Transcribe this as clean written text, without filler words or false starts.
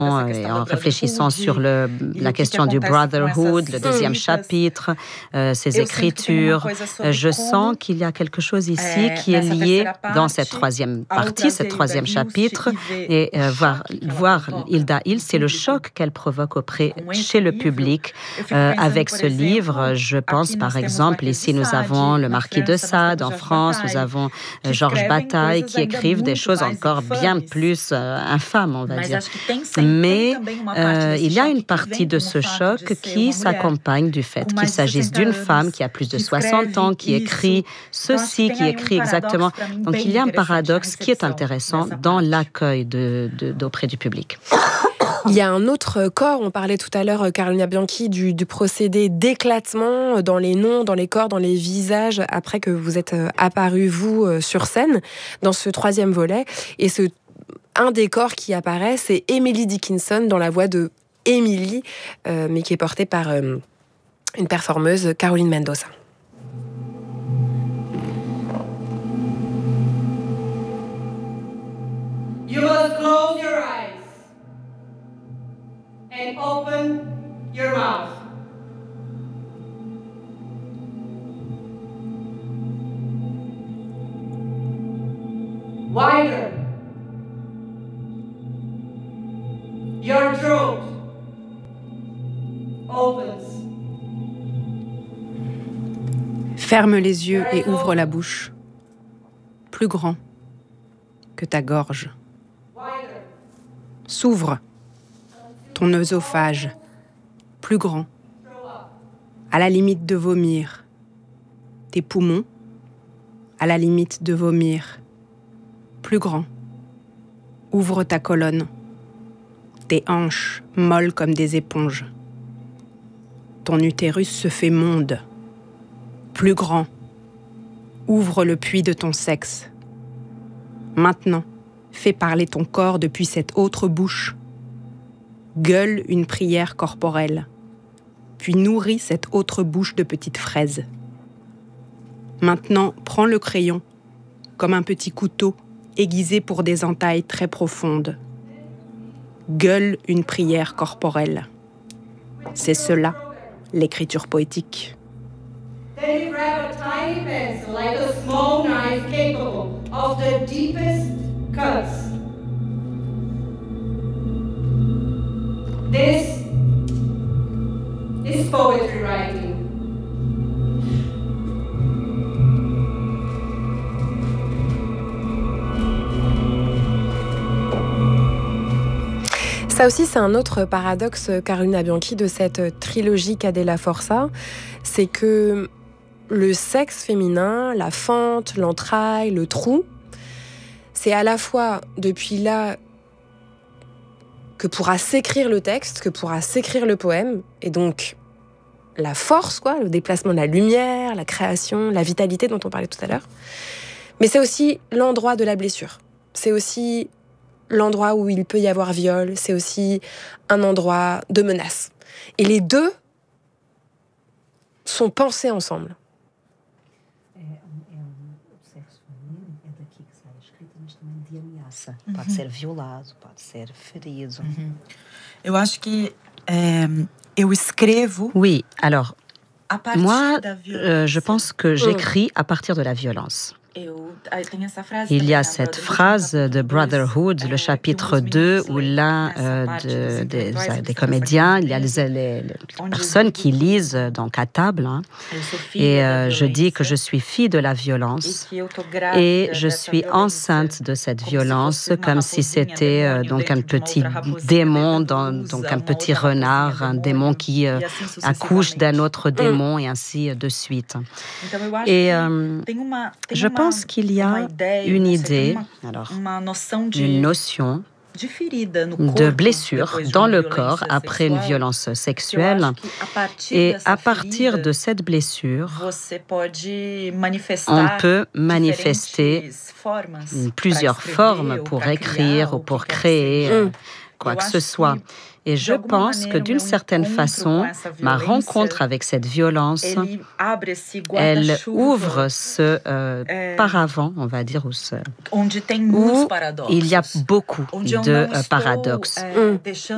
et en réfléchissant sur la question du brotherhood, le deuxième chapitre, ses écritures, je sens qu'il y a quelque chose ici qui est lié dans cette troisième partie, ce troisième chapitre, et voir Hilda Hills, c'est le choc qu'elle provoque chez le public avec ce livre. Je pense par exemple, ici nous avons le Marquis de Sade en France, nous avons Georges Bataille qui écrivent des choses encore bien plus infâmes, on va dire. Mais il y a une partie de ce choc qui s'accompagne du fait qu'il s'agisse d'une femme qui a plus de 60 ans, qui écrit ceci, qui écrit exactement. Donc il y a un paradoxe qui est intéressant dans l'accueil auprès du public. Il y a un autre corps, on parlait tout à l'heure, Carolina Bianchi, du procédé d'éclatement dans les noms, dans les corps, dans les visages, après que vous êtes apparu, vous, sur scène, dans ce troisième volet. Et un des corps qui apparaît, c'est Emily Dickinson, dans la voix de Emily, mais qui est portée par une performeuse, Caroline Mendoza. You must close your eyes and open your mouth. Wider. Your throat opens. Ferme les yeux et ouvre la bouche. Plus grand que ta gorge. S'ouvre ton œsophage, plus grand, à la limite de vomir. Tes poumons, à la limite de vomir, plus grand. Ouvre ta colonne, tes hanches molles comme des éponges. Ton utérus se fait monde, plus grand. Ouvre le puits de ton sexe. Maintenant, fais parler ton corps depuis cette autre bouche. Gueule une prière corporelle, puis nourris cette autre bouche de petites fraises. Maintenant, prends le crayon, comme un petit couteau aiguisé pour des entailles très profondes. Gueule une prière corporelle. C'est cela, l'écriture poétique. Then you grab a tiny pencil, like a small knife capable of the deepest cuts. This is poetry writing. Ça aussi, c'est un autre paradoxe, Carolina Bianchi, de cette trilogie Cadella Forza, c'est que le sexe féminin, la fente, l'entraille, le trou, c'est à la fois depuis là que pourra s'écrire le texte, que pourra s'écrire le poème, et donc la force, le déplacement de la lumière, la création, la vitalité dont on parlait tout à l'heure. Mais c'est aussi l'endroit de la blessure. C'est aussi l'endroit où il peut y avoir viol. C'est aussi un endroit de menace. Et les deux sont pensés ensemble. Pode ser violado, pode ser ferido. Eu acho que eu escrevo. Oui, alors, moi, je pense que j'écris à partir de la violence. Il y a cette phrase de Brotherhood, le chapitre 2, où l'un des comédiens, il y a les personnes qui lisent donc à table, et je dis que je suis fille de la violence et je suis enceinte de cette violence, comme si c'était donc un petit démon, donc un petit renard, un démon qui accouche d'un autre démon et ainsi de suite. Et je pense qu'il y a une idée, une notion de blessure dans le corps après une violence sexuelle. Et à partir de cette blessure, on peut manifester plusieurs formes pour écrire ou pour créer quoi que ce soit. Et je pense que d'une certaine façon, ma rencontre avec cette violence, elle ouvre ce paravent, on va dire, où il y a beaucoup de paradoxes.